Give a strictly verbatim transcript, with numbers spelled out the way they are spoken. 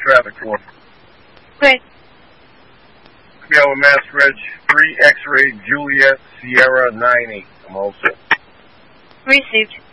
traffic for. Great. Scale of Mass Reg three X-ray Juliet Sierra nine eight. I'm all set. Received.